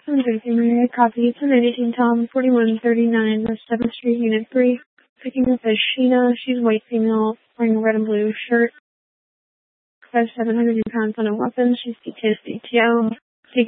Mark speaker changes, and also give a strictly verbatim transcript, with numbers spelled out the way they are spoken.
Speaker 1: Area copy. ten eighteen Tom, forty-one thirty-nine West seventh Street, Unit three. Picking up as Sheena. She's white female, wearing a red and blue shirt. Five seven hundred pounds on a weapon. She's detained at D T O.